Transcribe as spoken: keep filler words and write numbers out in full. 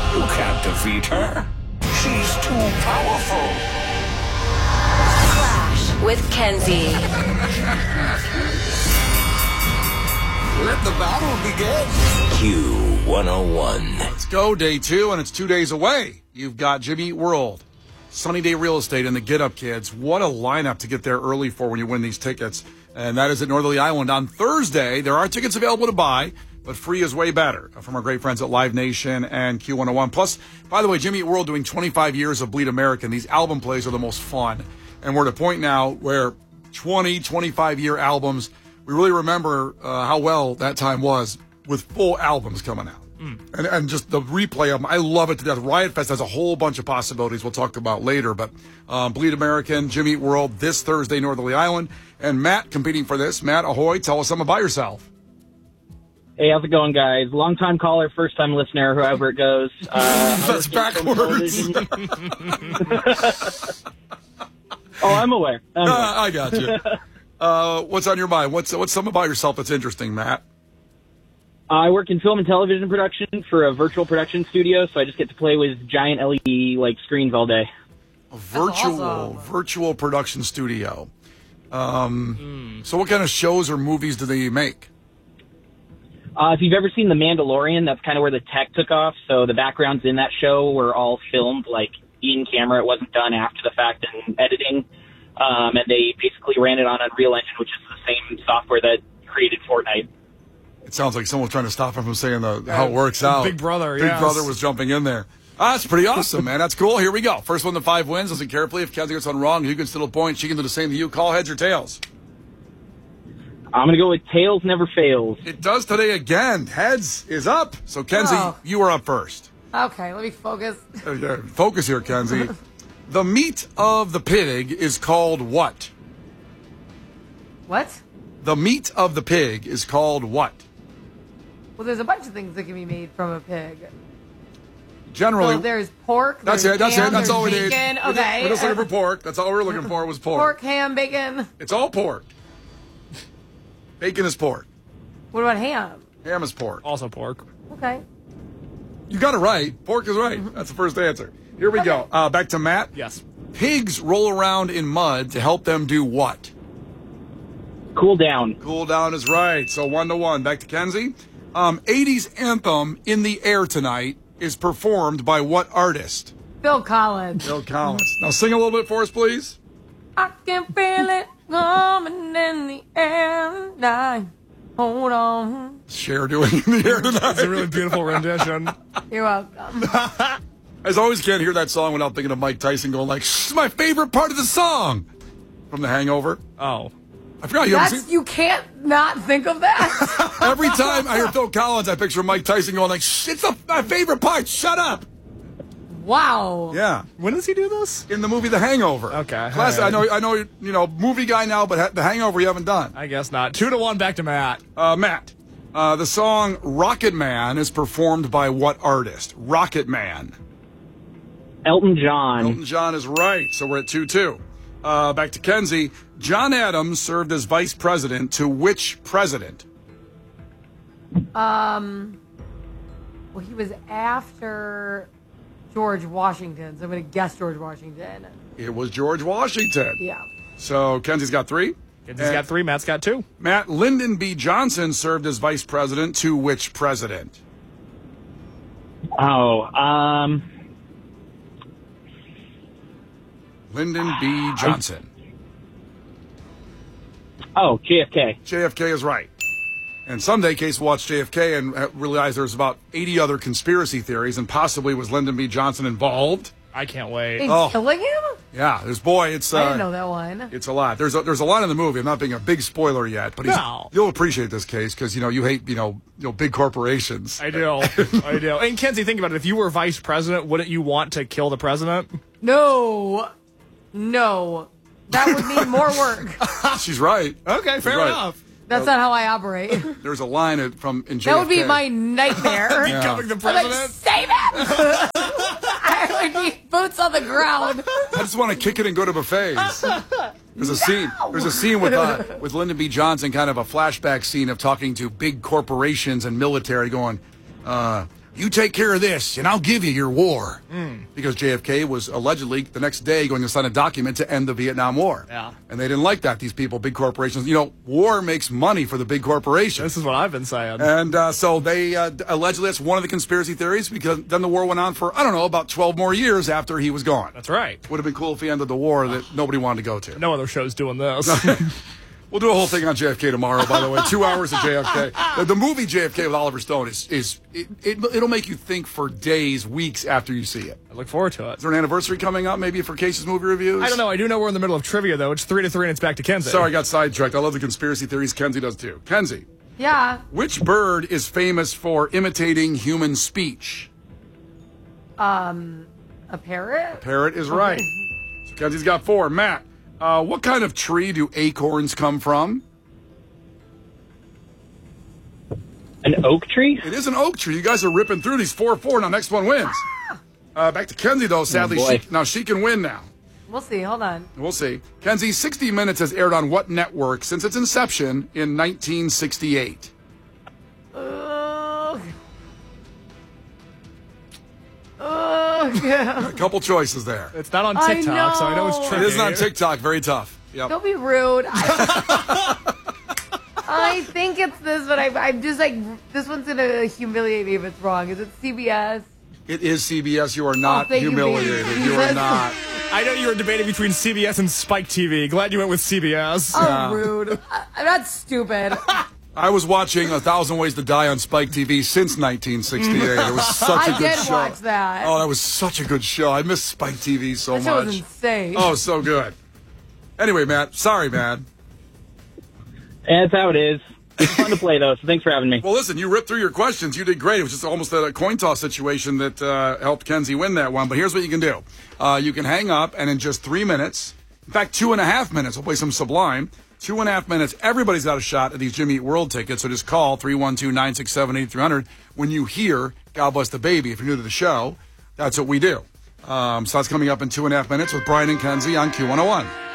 You can't defeat her. She's too powerful. Flash with Kenzie. Let the battle begin. Q one oh one. Let's go, day two, and it's two days away. You've got Jimmy Eat World, Sunny Day Real Estate, and the Get Up Kids. What a lineup to get there early for when you win these tickets. And that is at Northerly Island on Thursday. There are tickets available to buy, but free is way better from our great friends at Live Nation and Q one oh one. Plus, by the way, Jimmy Eat World doing twenty-five years of Bleed American. These album plays are the most fun. And we're at a point now where twenty, twenty-five-year albums, we really remember uh, how well that time was with full albums coming out. Mm. And, and just the replay of them, I love it to death. Riot Fest has a whole bunch of possibilities we'll talk about later. But um, Bleed American, Jimmy Eat World, this Thursday, Northerly Island. And Matt competing for this. Matt, ahoy, tell us something about yourself. Hey, how's it going, guys? Long-time caller, first-time listener, whoever it goes. Uh, That's backwards. Oh, I'm aware. I'm aware. Uh, I got you. Uh, what's on your mind? What's what's something about yourself that's interesting, Matt? I work in film and television production for a virtual production studio, so I just get to play with giant L E D like screens all day. A virtual awesome. virtual production studio. Um, Mm. So what kind of shows or movies do they make? Uh, if you've ever seen The Mandalorian, that's kind of where the tech took off. So the backgrounds in that show were all filmed like in camera. It wasn't done after the fact and editing. Um, and they basically ran it on Unreal Engine, which is the same software that created Fortnite. It sounds like someone's trying to stop him from saying the, how it works out. Big Brother, Big yes. Brother was jumping in there. Ah, that's pretty awesome, man. That's cool. Here we go. First one to five wins. Listen carefully. If Kenzie gets one wrong, you can still a point. She can do the same to you. Call heads or tails. I'm going to go with Tails Never Fails. It does today again. Heads is up. So, Kenzie, Oh. you are up first. Okay, let me focus. Uh, yeah, Focus here, Kenzie. The meat of the pig is called what? What? The meat of the pig is called what? Well, there's a bunch of things that can be made from a pig. Generally, So there's pork. that's there's it. That's ham, it. That's there's all we need. bacon. We're just- Okay. We're just looking for pork. That's all we were looking for was pork. Pork, ham, bacon. It's all pork. Bacon is pork. What about ham? Ham is pork. Also pork. Okay. You got it right. Pork is right. That's the first answer. Here we go. Uh, back to Matt. Yes. Pigs roll around in mud to help them do what? Cool down. Cool down is right. So one to one. Back to Kenzie. Um, eighties anthem In the Air Tonight is performed by what artist? Phil Collins. Bill Collins. Now sing a little bit for us, please. I can feel it coming in the air tonight. Hold on. Cher doing In the Air Tonight. It's a really beautiful rendition. You're welcome. I always can't hear that song without thinking of Mike Tyson going like, "Shh, my favorite part of the song." From The Hangover. Oh. I forgot you ever That's seen. you can't not think of that. Every time I hear Phil Collins, I picture Mike Tyson going like, "Shh, it's the, my favorite part. Shut up." Wow. Yeah. When does he do this? In the movie The Hangover. Okay. Classic. All right. I know. I know. You know, movie guy now, but ha- The Hangover you haven't done. I guess not. Two to one back to Matt. Uh, Matt, uh, the song "Rocket Man" is performed by what artist? Rocket Man. Elton John. Elton John is right. So we're at two two. Uh, back to Kenzie. John Adams served as vice president to which president? Um. Well, he was after George Washington, so I'm going to guess George Washington. It was George Washington. Yeah. So Kenzie's got three. Kenzie's And got three. Matt's got two. Matt, Lyndon B. Johnson served as vice president to which president? Oh, um, Lyndon B. Johnson. oh, J F K. J F K is right. And someday, Case will watch J F K and realize there's about eighty other conspiracy theories, and possibly was Lyndon B. Johnson involved? I can't wait. He's Oh. killing him? Yeah, there's boy. It's uh, I didn't know that one. It's a lot. There's a, there's a lot in the movie. I'm not being a big spoiler yet, but he's, No. you'll appreciate this case because you know you hate you know you know big corporations. I do. I do. And Kenzie, think about it. If you were vice president, wouldn't you want to kill the president? No. No. That would mean more work. She's right. Okay, fair right. enough. That's not how I operate. There's a line at- from in J That F K. would be my nightmare. Yeah. Becoming the I'm like, president? save it! I would be boots on the ground. I just want to kick it and go to buffets. There's a scene. There's a scene with uh, with Lyndon B. Johnson, kind of a flashback scene of talking to big corporations and military, going, uh, You take care of this, and I'll give you your war. Mm. Because J F K was allegedly the next day going to sign a document to end the Vietnam War. Yeah. And they didn't like that, these people, big corporations. You know, war makes money for the big corporations. This is what I've been saying. And uh, so they uh, allegedly, that's one of the conspiracy theories, because then the war went on for, I don't know, about twelve more years after he was gone. That's right. Would have been cool if he ended the war that nobody wanted to go to. No other show's doing this. We'll do a whole thing on J F K tomorrow, by the way. Two hours of J F K. The, the movie J F K with Oliver Stone is, is it, it, it'll make you think for days, weeks after you see it. I look forward to it. Is there an anniversary coming up, maybe, for Case's movie reviews? I don't know. I do know we're in the middle of trivia, though. It's three to three, and it's back to Kenzie. Sorry, I got sidetracked. I love the conspiracy theories. Kenzie does, too. Kenzie. Yeah. Which bird is famous for imitating human speech? Um, a parrot? Parrot is right. So Kenzie's got four. Matt, uh, what kind of tree do acorns come from? An oak tree? It is an oak tree. You guys are ripping through these four four. Now, next one wins. Uh, back to Kenzie, though. Sadly, Oh, boy. she, now she can win now. We'll see. Hold on. We'll see. Kenzie, sixty minutes has aired on what network since its inception in nineteen sixty-eight? Ugh. Ugh. A couple choices there. It's not on I TikTok, so I know it's know. tricky. It is on TikTok. Very tough. Yep. Don't be rude. I, I think it's this, but I, I'm just like, this one's going to humiliate me if it's wrong. Is it C B S? It is C B S. You are not Oh, thank you, humiliated. baby. You, are not. I know you were debating between C B S and Spike T V. Glad you went with C B S. Oh, Yeah. rude. I, I'm not stupid. I was watching A Thousand Ways to Die on Spike T V since nineteen sixty-eight. It was such a I good did show. watch that. Oh, that was such a good show. I miss Spike T V so that show was much. insane. Oh, so good. Anyway, Matt. Sorry, man. That's how it is. It's fun to play, though, so thanks for having me. Well, listen, you ripped through your questions. You did great. It was just almost a coin toss situation that uh, helped Kenzie win that one. But here's what you can do. Uh, you can hang up, and in just three minutes, in fact, two and a half minutes, we'll play some Sublime. Two and a half minutes, everybody's got a shot at these Jimmy Eat World tickets. So just call three one two, nine six seven, eight three zero zero when you hear God Bless the Baby. If you're new to the show, that's what we do. Um, so that's coming up in two and a half minutes with Brian and Kenzie on Q one oh one.